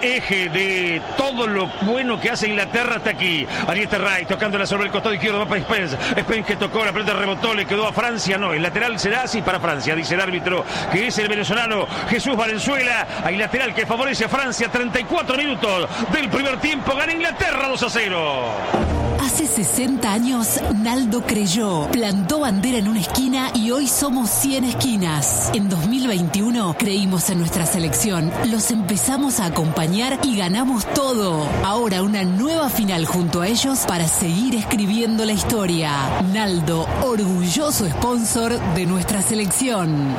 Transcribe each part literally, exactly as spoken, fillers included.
eje de todo lo bueno que hace Inglaterra hasta aquí. Ahí está Rice tocándola sobre el costado izquierdo, va para Spence. Spence que tocó, la pelota rebotó, le quedó a Francia. No, el lateral será así para Francia, dice el árbitro, que es el venezolano Jesús Valenzuela. Hay lateral que favorece a Francia. treinta y cuatro minutos del primer tiempo. Gana Inglaterra dos a cero. Hace sesenta años, Naldo creyó, plantó bandera en una esquina y hoy somos cien esquinas. En dos mil veintiuno creímos en nuestra selección, los empezamos a acompañar y ganamos todo. Ahora una nueva final junto a ellos para seguir escribiendo la historia. Naldo, orgulloso sponsor de nuestra selección.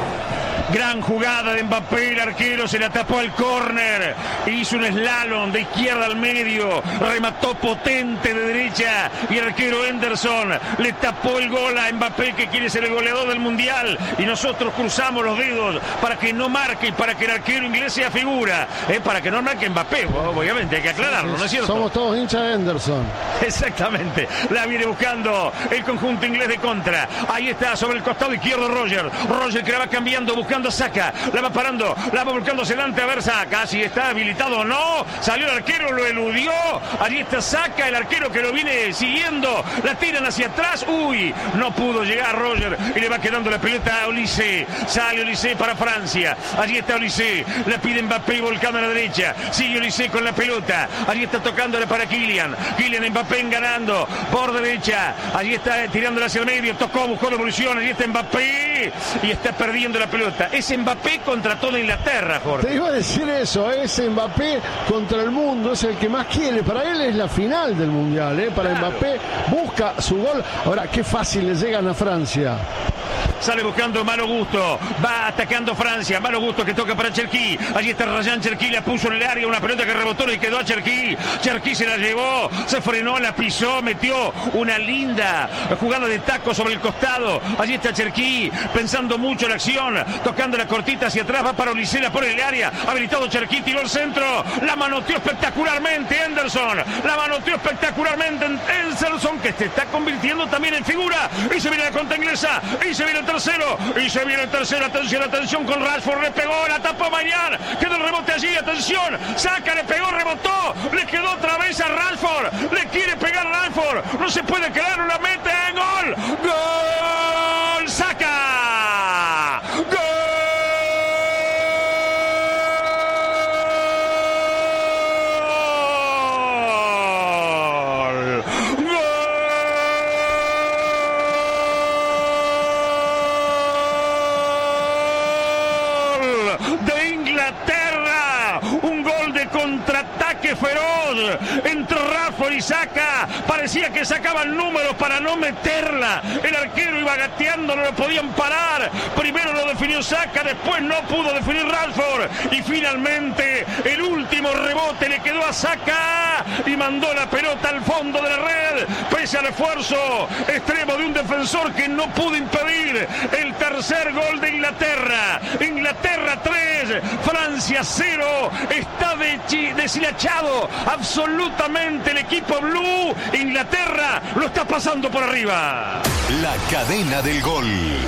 Gran jugada de Mbappé, el arquero se la tapó al córner, hizo un slalom de izquierda al medio, remató potente de derecha y el arquero Henderson le tapó el gol a Mbappé, que quiere ser el goleador del mundial, y nosotros cruzamos los dedos para que no marque y para que el arquero inglés sea figura, eh, para que no marque Mbappé, obviamente hay que aclararlo, ¿no es cierto? Somos todos hinchas de Henderson. Exactamente, la viene buscando el conjunto inglés de contra. Ahí está sobre el costado izquierdo Roger, Roger que la va cambiando, buscando Saka, la va parando, la va volcándose delante a ver Saka, si está habilitado o no. Salió el arquero, lo eludió. Allí está Saka, el arquero que lo viene siguiendo, la tiran hacia atrás. Uy, no pudo llegar Roger y le va quedando la pelota a Olise. Sale Olise para Francia. Allí está Olise, la pide Mbappé volcando a la derecha. Sigue Olise con la pelota. Allí está tocándola para Kylian. Kylian Mbappé ganando por derecha. Allí está tirándola hacia el medio. Tocó, buscó devolución. Allí está Mbappé y está perdiendo la pelota. Es Mbappé contra toda Inglaterra, Jorge. Te iba a decir eso, es Mbappé contra el mundo, es el que más quiere. Para él es la final del mundial, ¿eh? Para claro. Mbappé busca su gol. Ahora, qué fácil le llegan a Francia. Sale buscando Malo Gusto, va atacando Francia, Malo Gusto que toca para Cherki, allí está Rayan Cherki, la puso en el área, una pelota que rebotó y quedó a Cherki, Cherki se la llevó, se frenó, la pisó, metió una linda jugada de taco sobre el costado, allí está Cherki, pensando mucho la acción, tocando la cortita hacia atrás, va para Olisela por el área, habilitado Cherki, tiró el centro, la manoteó espectacularmente Henderson, la manoteó espectacularmente Henderson, que se está convirtiendo también en figura, y se viene la contra inglesa, y se viene el tercero, y se viene el tercero, atención, atención con Rashford, le pegó, la tapó Mañán, quedó el rebote allí, atención, Saka le pegó, rebotó, le quedó otra vez a Rashford, le quiere pegar a Rashford, no se puede quedar, una mete en gol, gol, Saka, gol. De Inglaterra, un gol de contraataque feroz entre Rashford y Saka, parecía que sacaban números para no meterla, el arquero iba gateando, no lo podían parar, primero lo definió Saka, después no pudo definir Rashford y finalmente el último rebote le quedó a Saka y mandó la pelota al fondo de la red, pese al esfuerzo extremo de un defensor que no pudo impedir el tercer gol de Inglaterra. Inglaterra tres, Francia cero, está deshilachado absolutamente el equipo blue. Inglaterra lo está pasando por arriba. La cadena del gol.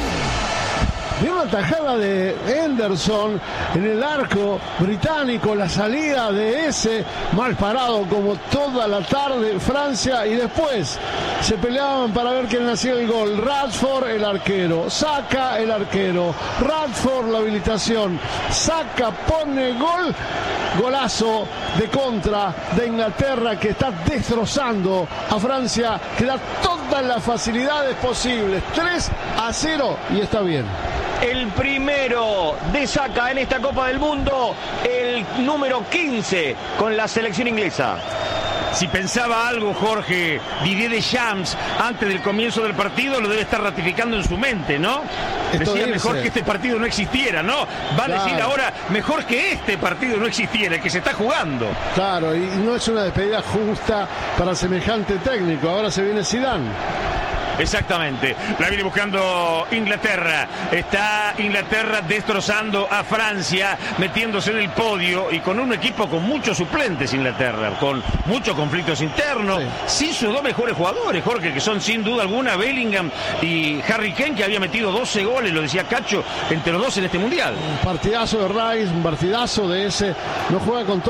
De una tajada de Henderson en el arco británico, la salida de ese mal parado como toda la tarde Francia, y después se peleaban para ver quién hacía el gol. Rashford el arquero, Saka el arquero, Rashford la habilitación, Saka pone gol, golazo de contra de Inglaterra que está destrozando a Francia, que da todas las facilidades posibles. Tres a cero y está bien. El primero de Saka en esta Copa del Mundo, el número quince con la selección inglesa. Si pensaba algo, Jorge, Didier Deschamps, antes del comienzo del partido, lo debe estar ratificando en su mente, ¿no? Esto Decía dice. mejor que este partido no existiera, ¿no? Va claro. a decir ahora, mejor que este partido no existiera, el que se está jugando. Claro, y no es una despedida justa para semejante técnico. Ahora se viene Zidane. Exactamente, la viene buscando Inglaterra, está Inglaterra destrozando a Francia, metiéndose en el podio y con un equipo con muchos suplentes Inglaterra, con muchos conflictos internos, sí. sin sus dos mejores jugadores, Jorge, que son sin duda alguna Bellingham y Harry Kane, que había metido doce goles, lo decía Cacho, entre los dos en este mundial. Un partidazo de Rice, un partidazo de ese, no juega con todo.